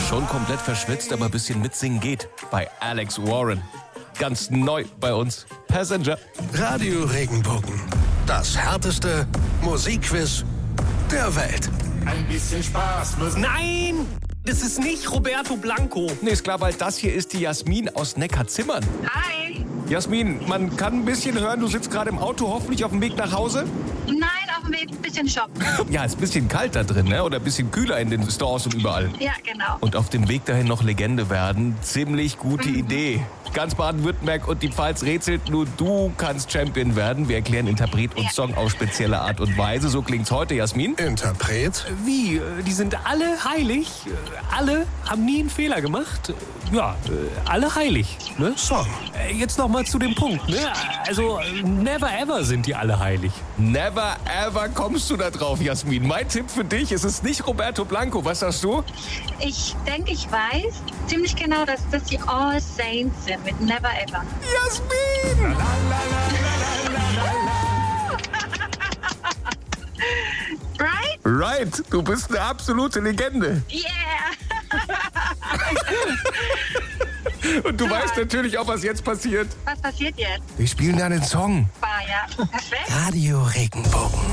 Schon komplett verschwitzt, aber ein bisschen mitsingen geht. Bei Alex Warren. Ganz neu bei uns. Passenger. Radio Regenbogen. Das härteste Musikquiz der Welt. Ein bisschen Spaß muss. Nein! Das ist nicht Roberto Blanco. Nee, ist klar, weil das hier ist die Jasmin aus Neckarzimmern. Hi. Jasmin, man kann ein bisschen hören, du sitzt gerade im Auto, hoffentlich auf dem Weg nach Hause. Nein, auf dem Weg ein bisschen shoppen. Ja, ist ein bisschen kalt da drin, ne? Oder ein bisschen kühler in den Stores und überall. Ja, genau. Und auf dem Weg dahin noch Legende werden. Ziemlich gute Idee. Ganz Baden-Württemberg und die Pfalz rätselt, nur du kannst Champion werden. Wir erklären Interpret und Song auf spezielle Art und Weise. So klingt's heute, Jasmin. Interpret? Wie? Die sind alle heilig? Alle haben nie einen Fehler gemacht? Ja, alle heilig, ne? Song. Jetzt noch mal zu dem Punkt, ne? Also, never ever sind die alle heilig. Never ever kommst du da drauf, Jasmin. Mein Tipp für dich, es ist nicht Roberto Blanco. Was sagst du? Ich denke, ich weiß ziemlich genau, dass das die All Saints sind mit Never Ever. Jasmin! Right? Right, du bist eine absolute Legende. Yeah! Und du weißt natürlich auch, was jetzt passiert. Was passiert jetzt? Wir spielen da einen Song. Ja, perfekt. Radio Regenbogen.